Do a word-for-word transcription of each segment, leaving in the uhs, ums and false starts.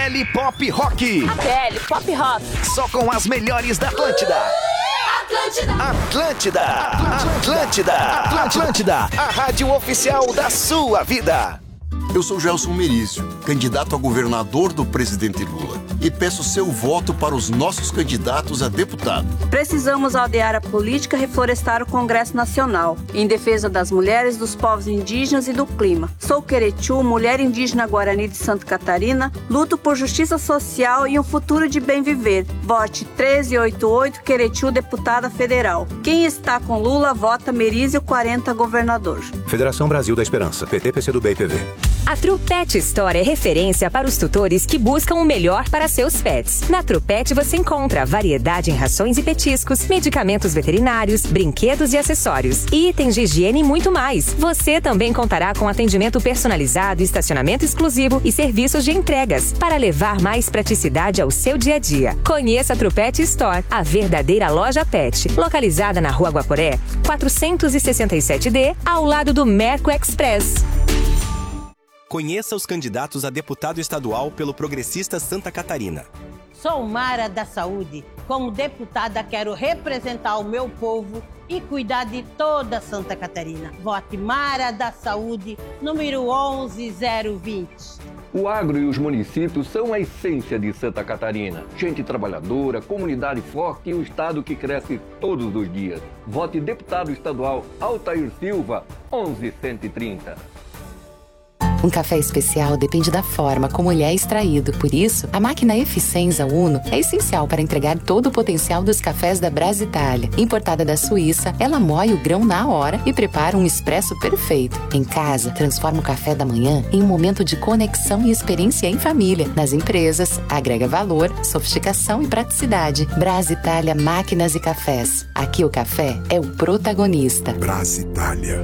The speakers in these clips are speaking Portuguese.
L Pop Rock. A B L Pop Rock. Só com as melhores da Atlântida. Atlântida. Atlântida. Atlântida. Atlântida. Atlântida. A rádio oficial da sua vida. Eu sou Gelson Merizio, candidato a governador do presidente Lula. E peço seu voto para os nossos candidatos a deputado. Precisamos aldear a política e reflorestar o Congresso Nacional, em defesa das mulheres, dos povos indígenas e do clima. Sou Queretiu, mulher indígena Guarani de Santa Catarina, luto por justiça social e um futuro de bem viver. Vote treze oitenta e oito Queretiu, deputada federal. Quem está com Lula, vota Merizio quarenta, governador. Federação Brasil da Esperança, P T, P C do B e P V. A Trupet Store é referência para os tutores que buscam o melhor para seus pets. Na Trupet você encontra variedade em rações e petiscos, medicamentos veterinários, brinquedos e acessórios, itens de higiene e muito mais. Você também contará com atendimento personalizado, estacionamento exclusivo e serviços de entregas para levar mais praticidade ao seu dia a dia. Conheça a Trupet Store, a verdadeira loja pet, localizada na Rua Guaporé, quatrocentos e sessenta e sete D, ao lado do Merco Express. Conheça os candidatos a deputado estadual pelo Progressista Santa Catarina. Sou Mara da Saúde. Como deputada, quero representar o meu povo e cuidar de toda Santa Catarina. Vote Mara da Saúde, número onze zero vinte. O agro e os municípios são a essência de Santa Catarina. Gente trabalhadora, comunidade forte e um estado que cresce todos os dias. Vote deputado estadual Altair Silva, onze cento e trinta. Um café especial depende da forma como ele é extraído. Por isso, a máquina Eficienza Uno é essencial para entregar todo o potencial dos cafés da Brasitália. Importada da Suíça, ela moe o grão na hora e prepara um expresso perfeito. Em casa, transforma o café da manhã em um momento de conexão e experiência em família. Nas empresas, agrega valor, sofisticação e praticidade. Brasitália Máquinas e Cafés. Aqui o café é o protagonista. Brasitália.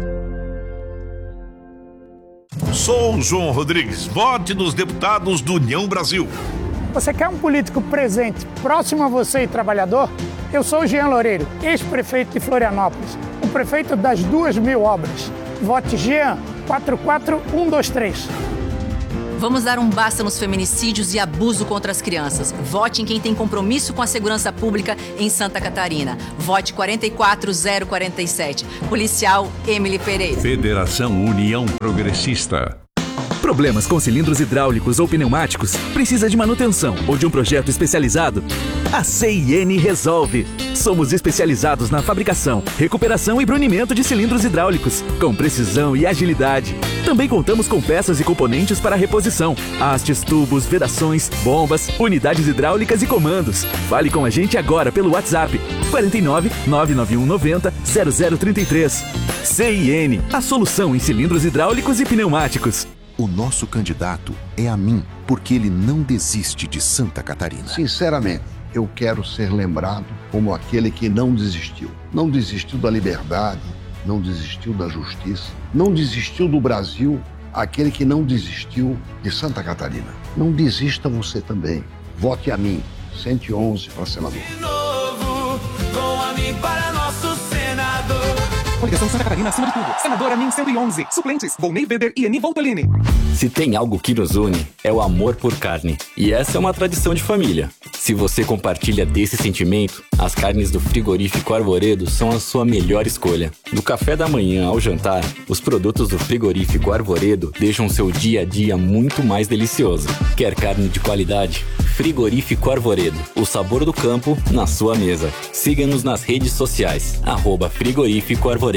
Sou João Rodrigues. Vote nos deputados do União Brasil. Você quer um político presente, próximo a você e trabalhador? Eu sou o Jean Loureiro, ex-prefeito de Florianópolis, o prefeito das duas mil obras. Vote Jean quatro quatro um dois três. Vamos dar um basta nos feminicídios e abuso contra as crianças. Vote em quem tem compromisso com a segurança pública em Santa Catarina. Vote quatro quatro zero quatro sete. Policial Emily Pereira. Federação União Progressista. Problemas com cilindros hidráulicos ou pneumáticos? Precisa de manutenção ou de um projeto especializado? A C I N resolve. Somos especializados na fabricação, recuperação e brunimento de cilindros hidráulicos, com precisão e agilidade. Também contamos com peças e componentes para reposição, hastes, tubos, vedações, bombas, unidades hidráulicas e comandos. Fale com a gente agora pelo WhatsApp quatro nove nove nove um nove zero zero zero três três. C I N, a solução em cilindros hidráulicos e pneumáticos. O nosso candidato é a mim, porque ele não desiste de Santa Catarina. Sinceramente, eu quero ser lembrado como aquele que não desistiu. Não desistiu da liberdade, não desistiu da justiça, não desistiu do Brasil, aquele que não desistiu de Santa Catarina. Não desista você também. Vote a mim, cento e onze para senador. De novo, com a mim para nosso senador. Coligação Santa Catarina acima de tudo. Senadora Min cento e onze. Suplentes: Volney Weber e Eni Voltolini. Se tem algo que nos une, é o amor por carne. E essa é uma tradição de família. Se você compartilha desse sentimento, as carnes do Frigorífico Arvoredo são a sua melhor escolha. Do café da manhã ao jantar, os produtos do Frigorífico Arvoredo deixam seu dia a dia muito mais delicioso. Quer carne de qualidade? Frigorífico Arvoredo. O sabor do campo na sua mesa. Siga-nos nas redes sociais. Arroba Frigorífico Arvoredo.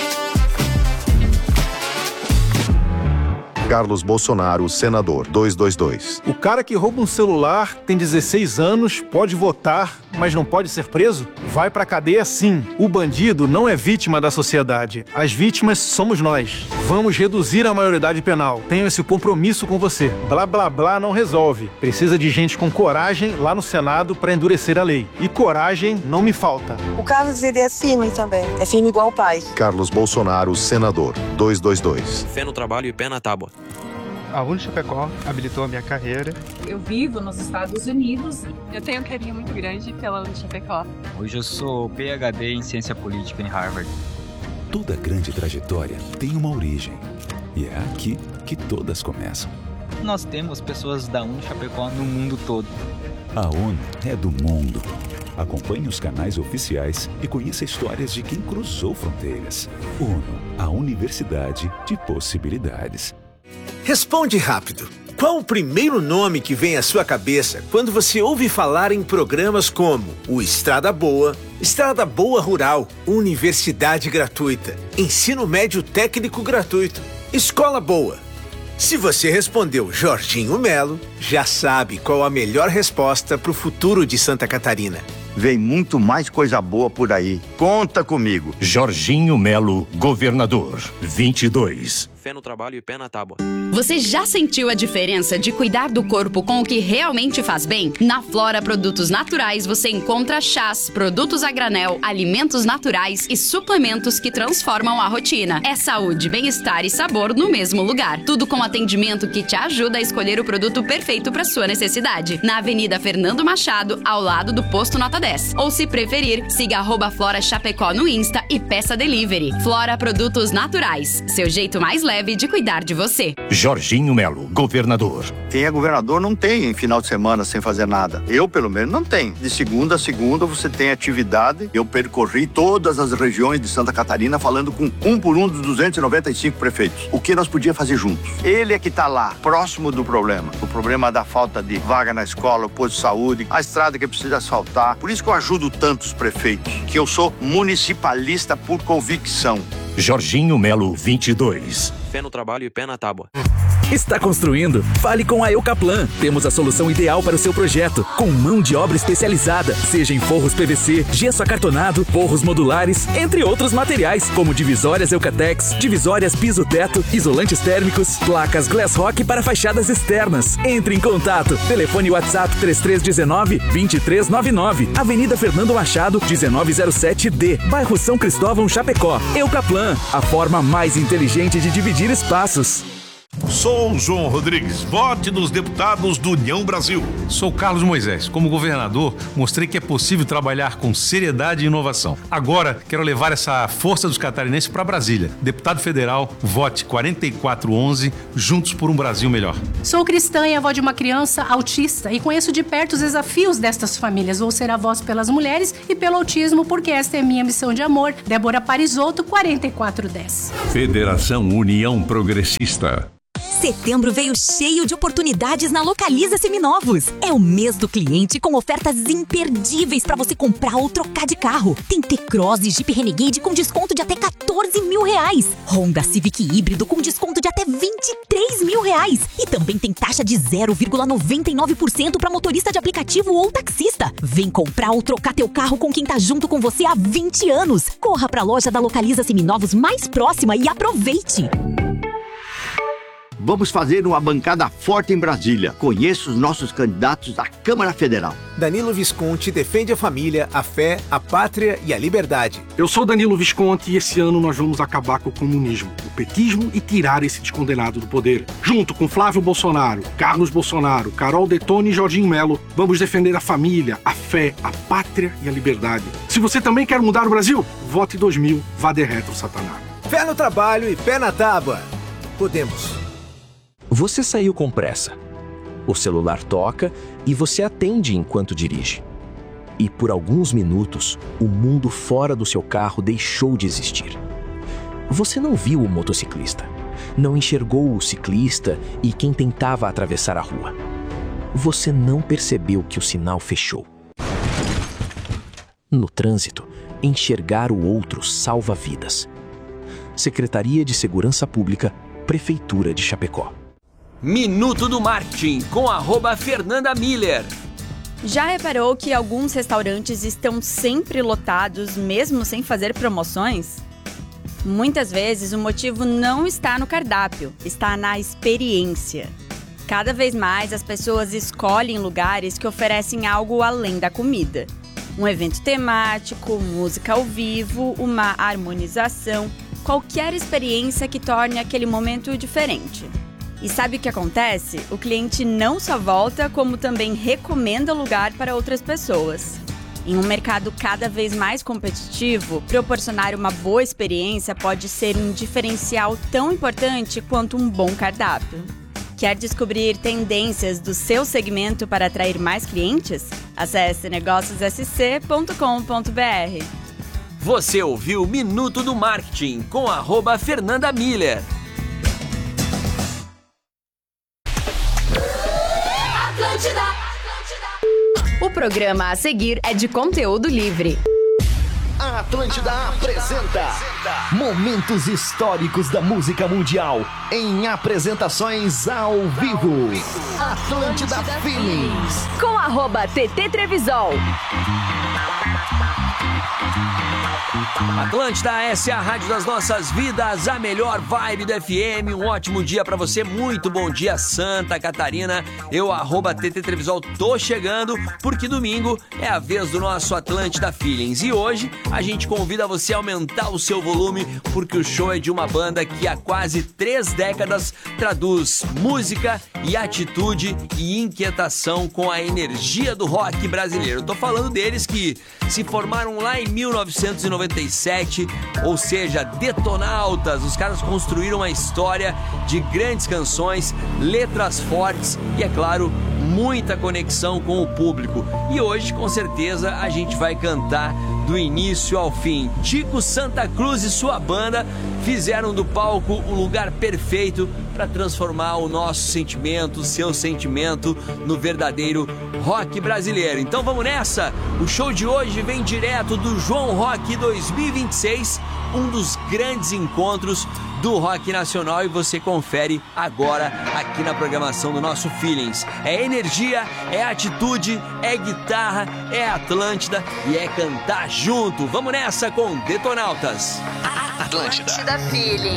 Carlos Bolsonaro, senador, duzentos e vinte e dois. O cara que rouba um celular, tem dezesseis anos, pode votar, mas não pode ser preso? Vai pra cadeia sim. O bandido não é vítima da sociedade. As vítimas somos nós. Vamos reduzir a maioridade penal. Tenho esse compromisso com você. Blá blá blá não resolve. Precisa de gente com coragem lá no Senado pra endurecer a lei. E coragem não me falta. O Carlos, ele é firme também. É firme igual o pai. Carlos Bolsonaro, senador, duzentos e vinte e dois. Fé no trabalho e pé na tábua. A Unichapecó habilitou a minha carreira. Eu vivo nos Estados Unidos. Eu tenho um carinho muito grande pela Unichapecó. Hoje eu sou P H D em Ciência Política em Harvard. Toda grande trajetória tem uma origem. E é aqui que todas começam. nós temos pessoas da ONU Chapecó no mundo todo. A ONU é do mundo. Acompanhe os canais oficiais e conheça histórias de quem cruzou fronteiras. ONU, a Universidade de Possibilidades. Responde rápido. Qual o primeiro nome que vem à sua cabeça quando você ouve falar em programas como o Estrada Boa, Estrada Boa Rural, Universidade Gratuita, Ensino Médio Técnico Gratuito, Escola Boa? Se você respondeu Jorginho Melo, já sabe qual a melhor resposta para o futuro de Santa Catarina. Vem muito mais coisa boa por aí. Conta comigo. Jorginho Melo, governador, vinte e dois. Fé no trabalho e pé na tábua. Você já sentiu a diferença de cuidar do corpo com o que realmente faz bem? Na Flora Produtos Naturais você encontra chás, produtos a granel, alimentos naturais e suplementos que transformam a rotina. É saúde, bem-estar e sabor no mesmo lugar. Tudo com atendimento que te ajuda a escolher o produto perfeito para sua necessidade. Na Avenida Fernando Machado, ao lado do posto Nota dez. Ou se preferir, siga arroba Flora Chapecó no Insta e peça delivery. Flora Produtos Naturais, seu jeito mais leve de cuidar de você. Jorginho Melo, governador. Quem é governador não tem final de semana sem fazer nada. Eu, pelo menos, não tenho. De segunda a segunda você tem atividade. Eu percorri todas as regiões de Santa Catarina falando com um por um dos duzentos e noventa e cinco prefeitos. O que nós podíamos fazer juntos? Ele é que está lá, próximo do problema. O problema da falta de vaga na escola, o posto de saúde, a estrada que precisa asfaltar. Por isso que eu ajudo tantos prefeitos, que eu sou municipalista por convicção. Jorginho Melo, vinte e dois. Fé no trabalho e pé na tábua. Está construindo? Fale com a Eucaplan. Temos a solução ideal para o seu projeto, com mão de obra especializada, seja em forros P V C, gesso acartonado, forros modulares, entre outros materiais, como divisórias Eucatex, divisórias piso-teto, isolantes térmicos, placas Glassrock para fachadas externas. Entre em contato. Telefone WhatsApp três três um nove, dois três nove nove, Avenida Fernando Machado, dezenove zero sete D, bairro São Cristóvão, Chapecó. Eucaplan, a forma mais inteligente de dividir espaços. Sou João Rodrigues, vote nos deputados do União Brasil. Sou Carlos Moisés. Como governador, mostrei que é possível trabalhar com seriedade e inovação. Agora, quero levar essa força dos catarinenses para Brasília. Deputado federal, vote quarenta e quatro onze, juntos por um Brasil melhor. Sou cristã e avó de uma criança autista e conheço de perto os desafios destas famílias. Vou ser a voz pelas mulheres e pelo autismo, porque esta é minha missão de amor. Débora Parisotto, quarenta e quatro dez. Federação União Progressista. Setembro veio cheio de oportunidades na Localiza Seminovos. É o mês do cliente com ofertas imperdíveis para você comprar ou trocar de carro. Tem T-Cross e Jeep Renegade com desconto de até quatorze mil reais. Honda Civic híbrido com desconto de até vinte e três mil reais. E também tem taxa de zero vírgula noventa e nove por cento para motorista de aplicativo ou taxista. Vem comprar ou trocar teu carro com quem tá junto com você há vinte anos. Corra para a loja da Localiza Seminovos mais próxima e aproveite. Vamos fazer uma bancada forte em Brasília. Conheça os nossos candidatos à Câmara Federal. Danilo Visconti defende a família, a fé, a pátria e a liberdade. Eu sou Danilo Visconti e esse ano nós vamos acabar com o comunismo, o petismo e tirar esse descondenado do poder. Junto com Flávio Bolsonaro, Carlos Bolsonaro, Carol Detone e Jorginho Melo, vamos defender a família, a fé, a pátria e a liberdade. Se você também quer mudar o Brasil, vote dois mil, vá de reto, Satanás. Fé no trabalho e pé na tábua. Podemos. Você saiu com pressa. O celular toca e você atende enquanto dirige. E por alguns minutos, o mundo fora do seu carro deixou de existir. Você não viu o motociclista, não enxergou o ciclista e quem tentava atravessar a rua. Você não percebeu que o sinal fechou. No trânsito, enxergar o outro salva vidas. Secretaria de Segurança Pública, Prefeitura de Chapecó. Minuto do Marketing com arroba Fernanda Miller. Já reparou que alguns restaurantes estão sempre lotados, mesmo sem fazer promoções? Muitas vezes o motivo não está no cardápio, está na experiência. Cada vez mais as pessoas escolhem lugares que oferecem algo além da comida. Um evento temático, música ao vivo, uma harmonização, qualquer experiência que torne aquele momento diferente. E sabe o que acontece? O cliente não só volta, como também recomenda o lugar para outras pessoas. Em um mercado cada vez mais competitivo, proporcionar uma boa experiência pode ser um diferencial tão importante quanto um bom cardápio. Quer descobrir tendências do seu segmento para atrair mais clientes? Acesse negócios s c ponto com ponto b r. Você ouviu Minuto do Marketing com arroba Fernanda Miller. O programa a seguir é de conteúdo livre. A Atlântida apresenta momentos históricos da música mundial em apresentações ao vivo. Atlântida Feelings com arroba T T Trevisol. Atlântida, essa é a rádio das nossas vidas, a melhor vibe do F M. Um ótimo dia pra você, muito bom dia Santa Catarina. Eu, arroba T T Trevisol, tô chegando porque domingo é a vez do nosso Atlântida Feelings. E hoje a gente convida você a aumentar o seu volume porque o show é de uma banda que há quase três décadas traduz música e atitude e inquietação com a energia do rock brasileiro. Eu tô falando deles que se formaram lá em mil novecentos e noventa e sete, ou seja, Detonautas. Os caras construíram uma história de grandes canções, letras fortes e, é claro, muita conexão com o público. E hoje, com certeza, a gente vai cantar do início ao fim. Tico Santa Cruz e sua banda fizeram do palco o lugar perfeito para transformar o nosso sentimento, o seu sentimento, no verdadeiro rock brasileiro. Então vamos nessa! O show de hoje vem direto do João Rock dois mil e vinte e seis, um dos grandes encontros do rock nacional, e você confere agora aqui na programação do nosso Feelings. É energia, é atitude, é guitarra, é Atlântida e é cantar junto. Vamos nessa com Detonautas. Atlântida. Atlântida Feelings.